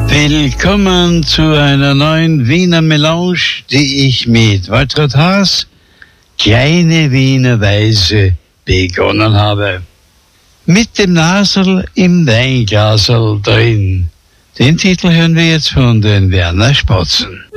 Willkommen zu einer neuen Wiener Melange, die ich mit Waltraud Haas, Kleine Wiener Weise, begonnen habe. Mit dem Nasel im Weinglasel drin. Den Titel hören wir jetzt von den Werner Spatzen.